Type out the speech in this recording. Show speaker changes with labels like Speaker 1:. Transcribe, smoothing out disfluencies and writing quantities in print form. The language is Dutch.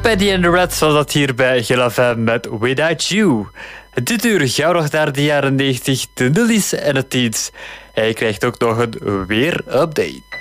Speaker 1: Paddy and the Rats was dat hier bij Gil FM met Without You. Dit uur gauw nog naar de jaren 90, de nullies en de tiens. Hij krijgt ook nog een weer-update.